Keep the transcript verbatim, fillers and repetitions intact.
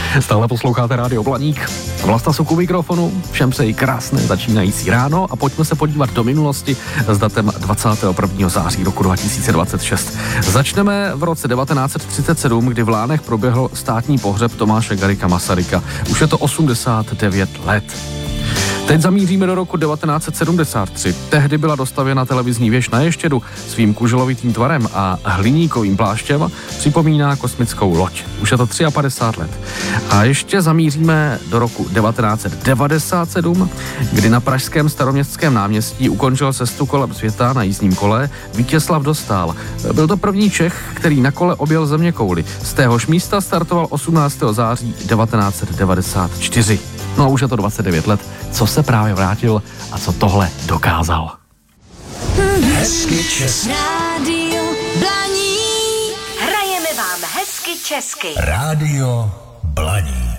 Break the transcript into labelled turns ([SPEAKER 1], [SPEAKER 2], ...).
[SPEAKER 1] Stále posloucháte Rádio Blaník. Vlasta Suku mikrofonu, všem přeji krásné začínající ráno a pojďme se podívat do minulosti s datem dvacátého prvního září roku dva tisíce dvacet šest. Začneme v roce devatenáct set třicet sedm, kdy v Lánech proběhl státní pohřeb Tomáše Garrigua Masaryka. Už je to osmdesát devět let. Teď zamíříme do roku devatenáct set sedmdesát tři. Tehdy byla dostavěna televizní věž na Ještědu. Svým kuželovitým tvarem a hliníkovým pláštěm připomíná kosmickou loď. Už je to padesát tři let. A ještě zamíříme do roku devatenáct set devadesát sedm, kdy na pražském Staroměstském náměstí ukončil cestu kolem světa na jízdním kole Vítězslav Dostál. Byl to první Čech, který na kole objel zeměkouli. Z téhož místa startoval osmnáctého září devatenáct set devadesát čtyři. No a už je to dvacet devět let, co se právě vrátil a co tohle dokázal.
[SPEAKER 2] Hezky česky.
[SPEAKER 3] Rádio Blaník. Hrajeme vám hezky česky.
[SPEAKER 2] Rádio Blaník.